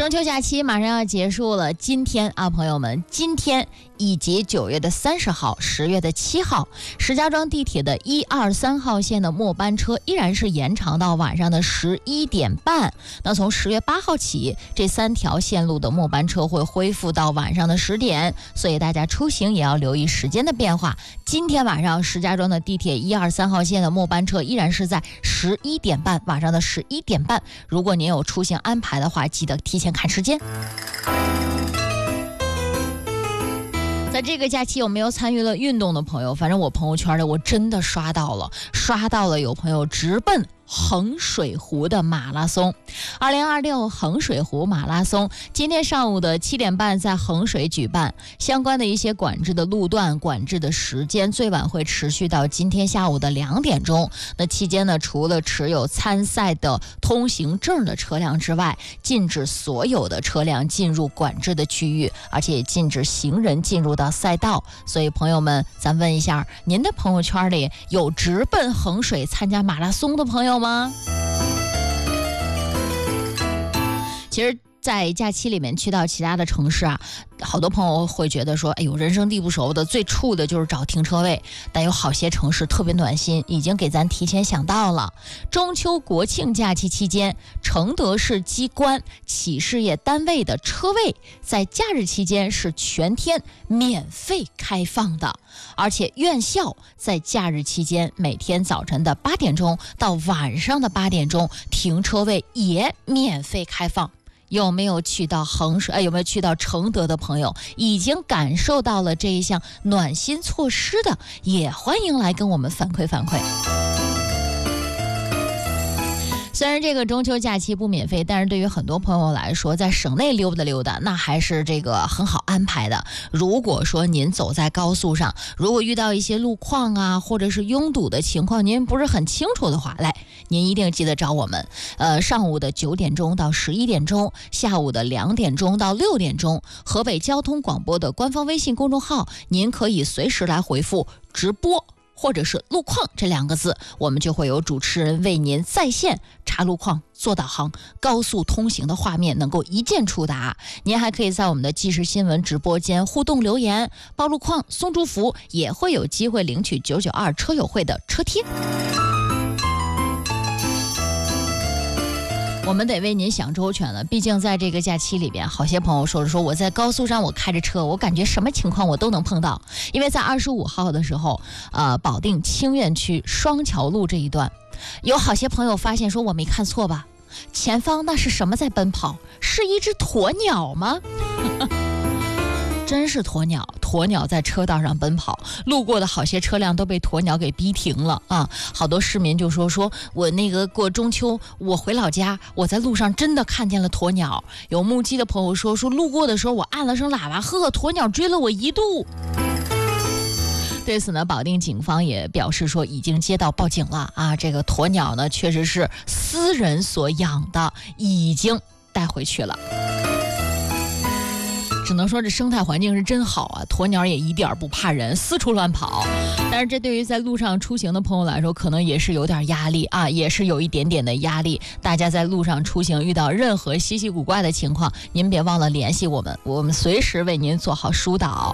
中秋假期马上要结束了，今天啊，朋友们，今天以及9月30号、10月7号，石家庄地铁的1、2、3号线的末班车依然是延长到晚上的11点半。那从10月8号起，这3条线路的末班车会恢复到晚上的10点，所以大家出行也要留意时间的变化。今天晚上石家庄的地铁1、2、3号线的末班车依然是在11点半，晚上的11点半。如果您有出行安排的话，记得提前看时间。在这个假期有没有参与了运动的朋友？反正我朋友圈里我真的刷到了有朋友直奔衡水湖的马拉松。2026衡水湖马拉松今天上午的7点半在衡水举办，相关的一些管制的路段、管制的时间最晚会持续到今天下午的2点钟。那期间呢，除了持有参赛的通行证的车辆之外，禁止所有的车辆进入管制的区域，而且也禁止行人进入到赛道。所以朋友们，咱问一下，您的朋友圈里有直奔衡水参加马拉松的朋友吗？其实在假期里面去到其他的城市啊，好多朋友会觉得说，哎呦，人生地不熟的，最怵的就是找停车位。但有好些城市特别暖心，已经给咱提前想到了。中秋国庆假期期间，承德市机关企事业单位的车位在假日期间是全天免费开放的，而且院校在假日期间每天早晨的8点钟到晚上的8点钟，停车位也免费开放。有没有去到有没有去到承德的朋友，已经感受到了这一项暖心措施的，也欢迎来跟我们反馈反馈。虽然这个中秋假期不免费，但是对于很多朋友来说，在省内溜达溜达，那还是这个很好安排的。如果说您走在高速上，如果遇到一些路况啊，或者是拥堵的情况，您不是很清楚的话，来，您一定记得找我们。上午的9点钟到11点钟，下午的2点钟到6点钟，河北交通广播的官方微信公众号，您可以随时来回复直播或者是路况这2个字，我们就会有主持人为您在线查路况、做导航，高速通行的画面能够一键触达。您还可以在我们的即时新闻直播间互动留言、报路况、送祝福，也会有机会领取992车友会的车贴。我们得为您想周全了，毕竟在这个假期里边，好些朋友说我在高速上我开着车，我感觉什么情况我都能碰到。因为在25号的时候，保定清苑区双桥路这一段，有好些朋友发现说，我没看错吧？前方那是什么在奔跑？是一只鸵鸟吗？真是鸵鸟在车道上奔跑，路过的好些车辆都被鸵鸟给逼停了啊！好多市民就说我那个过中秋，我回老家，我在路上真的看见了鸵鸟。有目击的朋友说路过的时候我按了声喇叭，鸵鸟追了我1度。对此呢，保定警方也表示说已经接到报警了啊，这个鸵鸟呢确实是私人所养的，已经带回去了。只能说这生态环境是真好啊，鸵鸟也一点不怕人，四处乱跑。但是这对于在路上出行的朋友来说，可能也是有点压力啊，也是有一点点的压力。大家在路上出行遇到任何稀奇古怪的情况，您别忘了联系我们，我们随时为您做好疏导。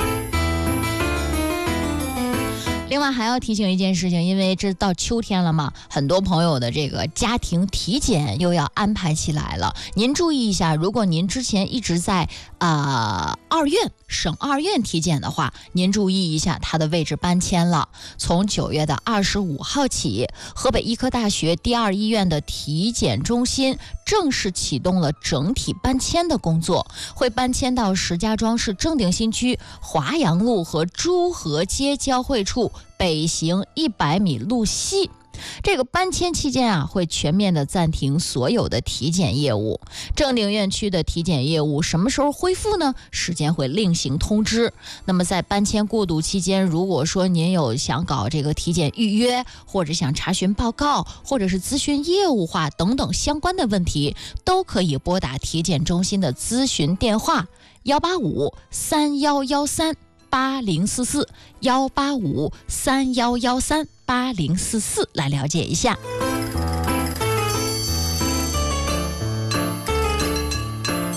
另外还要提醒一件事情，因为这到秋天了嘛，很多朋友的这个家庭体检又要安排起来了。您注意一下，如果您之前一直在省二院体检的话，您注意一下它的位置搬迁了。从9月25号起，河北医科大学第2医院的体检中心正式启动了整体搬迁的工作，会搬迁到石家庄市正定新区华阳路和诸河街交汇处北行100米路西。这个搬迁期间啊，会全面的暂停所有的体检业务。正定院区的体检业务什么时候恢复呢？时间会另行通知。那么在搬迁过渡期间，如果说您有想搞这个体检预约，或者想查询报告，或者是咨询业务化等等相关的问题，都可以拨打体检中心的咨询电话185-3113-8044，185-3113-8044来了解一下。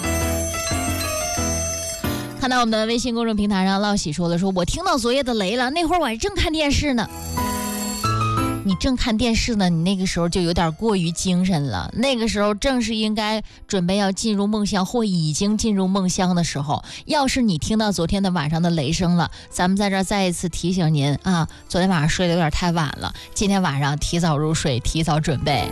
看到我们的微信公众平台上，老喜说了，说我听到昨夜的雷了，那会儿我还正看电视呢。你正看电视呢，你那个时候就有点过于精神了，那个时候正是应该准备要进入梦乡或已经进入梦乡的时候。要是你听到昨天的晚上的雷声了，咱们在这儿再一次提醒您啊，昨天晚上睡得有点太晚了，今天晚上提早入睡，提早准备。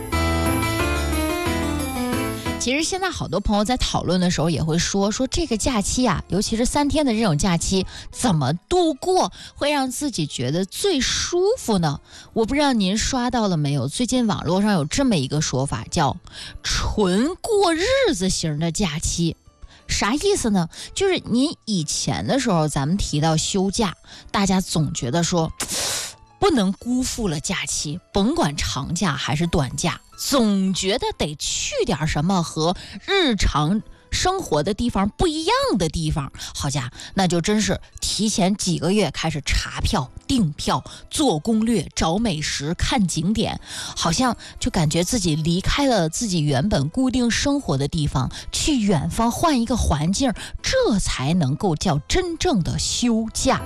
其实现在好多朋友在讨论的时候也会说这个假期啊，尤其是3天的这种假期，怎么度过会让自己觉得最舒服呢？我不知道您刷到了没有，最近网络上有这么一个说法，叫纯过日子型的假期。啥意思呢？就是您以前的时候咱们提到休假，大家总觉得说不能辜负了假期，甭管长假还是短假，总觉得得去点什么和日常生活的地方不一样的地方。好家，那就真是提前几个月开始查票、订票、做攻略、找美食、看景点，好像就感觉自己离开了自己原本固定生活的地方，去远方换一个环境，这才能够叫真正的休假。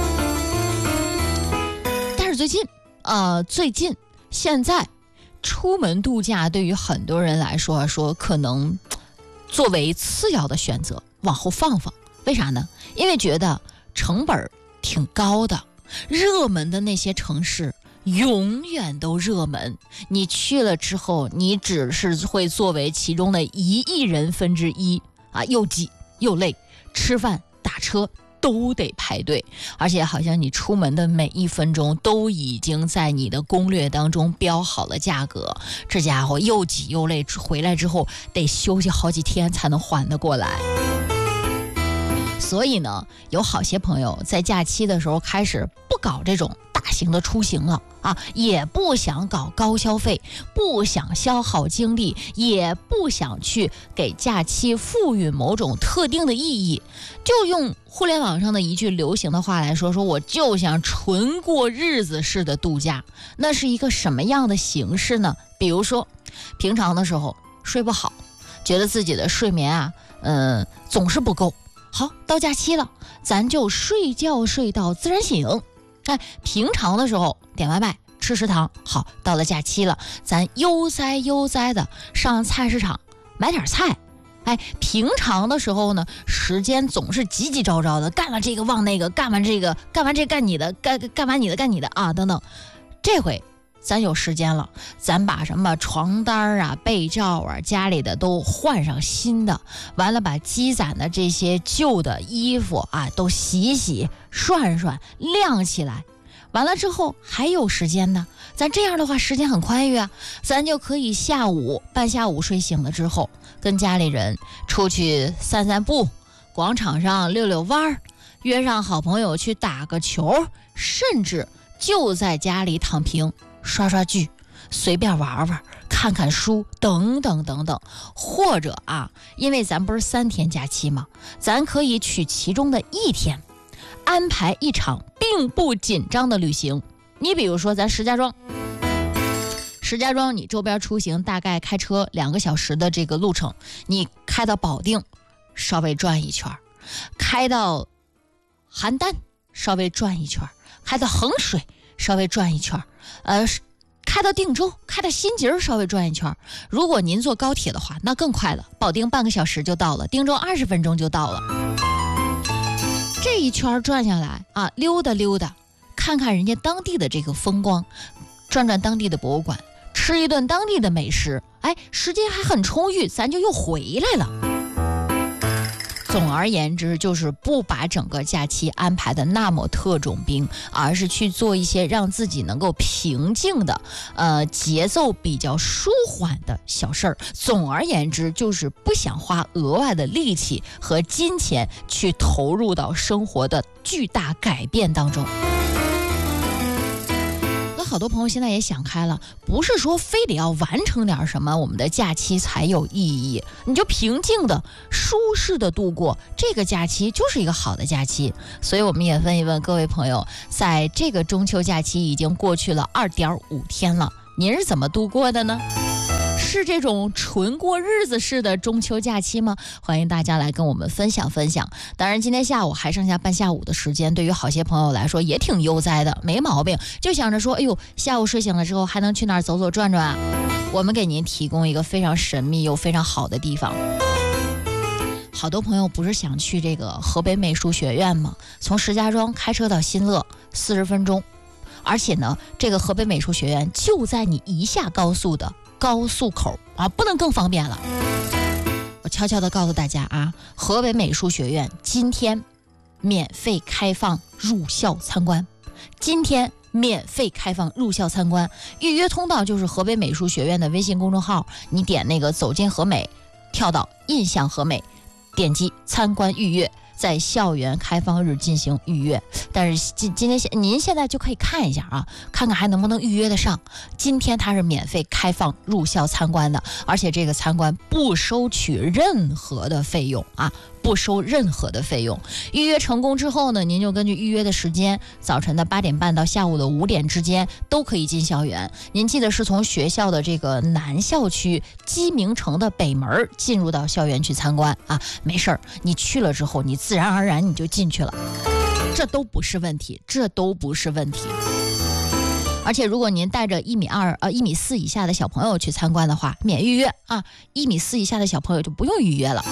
最近现在出门度假对于很多人来说可能作为次要的选择，往后放。为啥呢？因为觉得成本挺高的，热门的那些城市永远都热门，你去了之后，你只是会作为其中的1亿人分之一啊，又挤又累，吃饭打车都得排队，而且好像你出门的每1分钟都已经在你的攻略当中标好了价格，这家伙又挤又累，回来之后得休息好几天才能缓得过来。所以呢，有好些朋友在假期的时候开始不搞这种大型的出行了啊，也不想搞高消费，不想消耗精力，也不想去给假期赋予某种特定的意义，就用互联网上的一句流行的话来说我就想纯过日子式的度假。那是一个什么样的形式呢？比如说平常的时候睡不好，觉得自己的睡眠总是不够，好，到假期了，咱就睡觉睡到自然醒。平常的时候点外卖吃食堂，好，到了假期了，咱悠哉的上菜市场买点菜。平常的时候呢，时间总是急急招招的，干了这个忘那个，干完这个干你的，干完你的干你的啊，等等。这回咱有时间了，咱把什么床单啊、被罩啊、家里的都换上新的，完了把积攒的这些旧的衣服啊都洗洗涮涮晾起来。完了之后还有时间呢，咱这样的话时间很宽裕啊，咱就可以半下午睡醒了之后，跟家里人出去散散步，广场上溜溜弯，约上好朋友去打个球，甚至就在家里躺平刷刷剧，随便玩玩，看看书，等等等等。或者因为咱不是3天假期吗，咱可以取其中的1天，安排一场并不紧张的旅行。你比如说咱石家庄，你周边出行大概开车2个小时的这个路程，你开到保定稍微转一圈，开到邯郸稍微转一圈，开到衡水稍微转一圈，开到定州，开到新集稍微转一圈。如果您坐高铁的话，那更快了，保定半个小时就到了，定州20分钟就到了。这一圈转下来溜达溜达，看看人家当地的这个风光，转转当地的博物馆，吃一顿当地的美食，时间还很充裕，咱就又回来了。总而言之，就是不把整个假期安排的那么特种兵，而是去做一些让自己能够平静的节奏比较舒缓的小事儿。总而言之，就是不想花额外的力气和金钱去投入到生活的巨大改变当中。好多朋友现在也想开了，不是说非得要完成点什么我们的假期才有意义，你就平静的舒适的度过这个假期就是一个好的假期。所以我们也问一问各位朋友，在这个中秋假期已经过去了2.5天了，您是怎么度过的呢？ 是这种纯过日子式的中秋假期吗？欢迎大家来跟我们分享分享。当然今天下午还剩下半下午的时间，对于好些朋友来说也挺悠哉的，没毛病，就想着说，哎呦，下午睡醒了之后还能去哪儿走走转转啊？我们给您提供一个非常神秘又非常好的地方。好多朋友不是想去这个河北美术学院吗？从石家庄开车到新乐40分钟，而且呢，这个河北美术学院就在你一下高速的高速口啊，不能更方便了。我悄悄地告诉大家啊，河北美术学院今天免费开放入校参观，今天免费开放入校参观，预约通道就是河北美术学院的微信公众号，你点那个走进河美，跳到印象河美，点击参观预约，在校园开放日进行预约。但是今天您现在就可以看一下啊，看看还能不能预约得上。今天它是免费开放入校参观的，而且这个参观不收取任何的费用啊，不收任何的费用。预约成功之后呢，您就根据预约的时间，早晨的8点半到下午的5点之间都可以进校园。您记得是从学校的这个南校区鸡鸣城的北门进入到校园去参观啊，没事儿，你去了之后，你自然而然你就进去了，这都不是问题，这都不是问题。而且如果您带着1.2米4以下的小朋友去参观的话，免预约啊，1.4米以下的小朋友就不用预约了。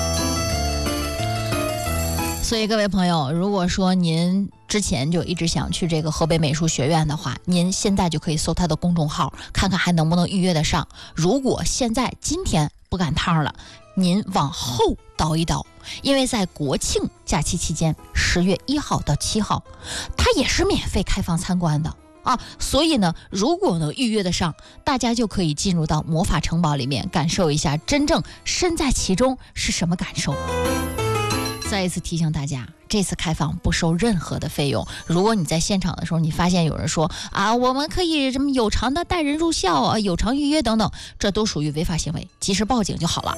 所以各位朋友，如果说您之前就一直想去这个河北美术学院的话，您现在就可以搜他的公众号，看看还能不能预约得上。如果现在今天不赶趟了，您往后倒一倒，因为在国庆假期期间10月1号到7号，它也是免费开放参观的啊。所以呢，如果能预约得上，大家就可以进入到魔法城堡里面，感受一下真正身在其中是什么感受。再一次提醒大家，这次开放不收任何的费用。如果你在现场的时候，你发现有人说啊，我们可以什么有偿的带人入校啊，有偿预约等等，这都属于违法行为，及时报警就好了。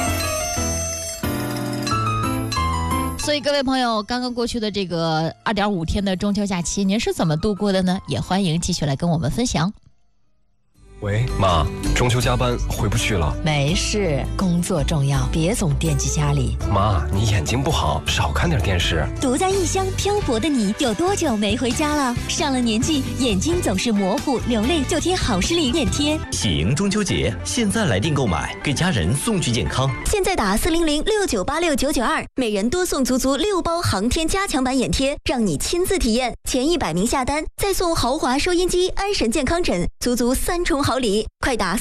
所以各位朋友，刚刚过去的这个2.5天的中秋假期，您是怎么度过的呢？也欢迎继续来跟我们分享。 喂，妈，中秋加班回不去了。 没事，工作重要，别总惦记家里。 妈，你眼睛不好，少看点电视。 独在异乡漂泊的你，有多久没回家了？上了年纪，眼睛总是模糊，流泪就贴好视力眼贴。 喜迎中秋节，现在来订购买，给家人送去健康。 现在打40069869992，每人多送足6包航天加强版眼贴，让你亲自体验。前100名下单，再送豪华收音机、安神健康枕，足3重好礼。快打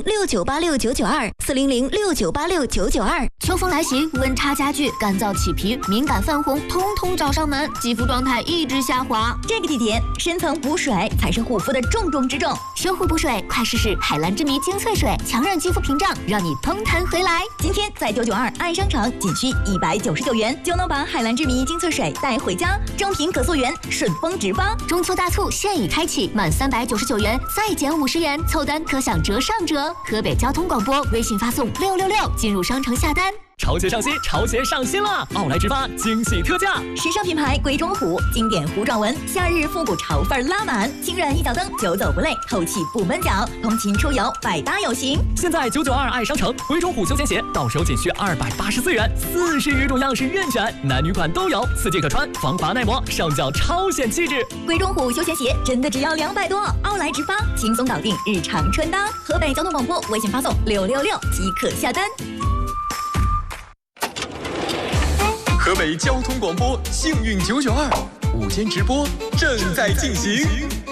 400698699240069869992。 秋风来袭，温差加剧，干燥起皮，敏感泛红，通通找上门，肌肤状态一直下滑。 这个季节，深层补水才是护肤的重中之重。 修护补水，快试试海蓝之谜精粹水，强韧肌肤屏障，让你蓬弹回来。 今天在992爱商场，仅需199元就能把海蓝之谜精粹水带回家，正品可溯源，顺丰直发。 中秋大促现已开启，满399元再减50元，凑单可享折上折。河北交通广播微信发送666进入商城下单。 潮鞋上新，潮鞋上新了！奥莱直发惊喜特价， 时尚品牌鬼冢虎，经典糊状纹，夏日复古潮范拉满，轻软一脚蹬，久走不累，透气不闷脚，通勤出游百搭有型。 现在992爱商城鬼冢虎休闲鞋到手仅需284元，40余种样式任选，男女款都有，4季可穿，防滑耐磨，上脚超显气质。 鬼冢虎休闲鞋真的只要200多，奥莱直发轻松搞定日常穿搭。河北交通广播微信发送666即可下单。 河北交通广播幸运992午间直播正在进行。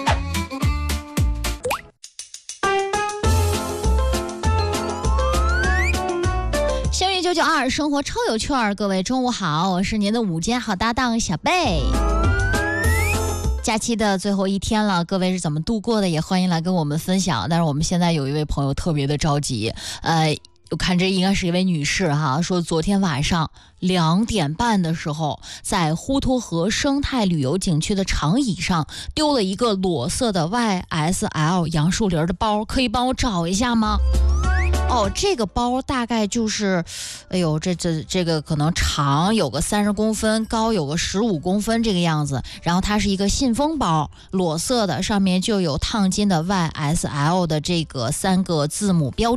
幸运992，生活超有趣儿。各位中午好，我是您的午间好搭档小贝。假期的最后一天了，各位是怎么度过的？也欢迎来跟我们分享。但是我们现在有一位朋友特别的着急，我看这应该是一位女士哈，说昨天晚上2点半的时候，在滹沱河生态旅游景区的长椅上丢了一个裸色的 YSL 杨树林的包，可以帮我找一下吗？哦，这个包大概就是，哎呦，这个可能长有个30公分，高有个15公分这个样子。然后它是一个信封包，裸色的，上面就有烫金的 YSL 的这个3个字母标